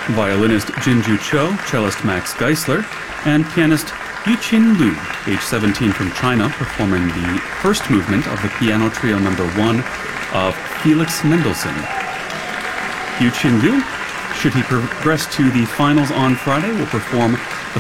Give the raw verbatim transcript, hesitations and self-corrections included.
violinist Jinju Cho, cellist Max Geisler, and pianist Yuqin Liu, age seventeen, from China, performing the first movement of the Piano Trio Number One of Felix Mendelssohn. Yuqin Liu, should he progress to the finals on Friday, will perform